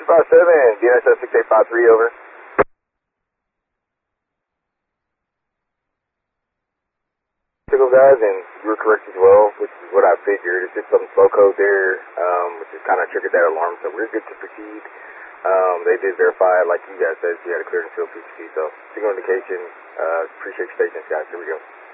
257, DNSS 6853, over. Signal guys, and you were correct as well, which is what I figured. It's just some slow code there, which just kind of triggered that alarm, so we're good to proceed. They did verify, like you guys said, you had a clearance field PCC, so signal indication. Appreciate your patience, guys. Here we go.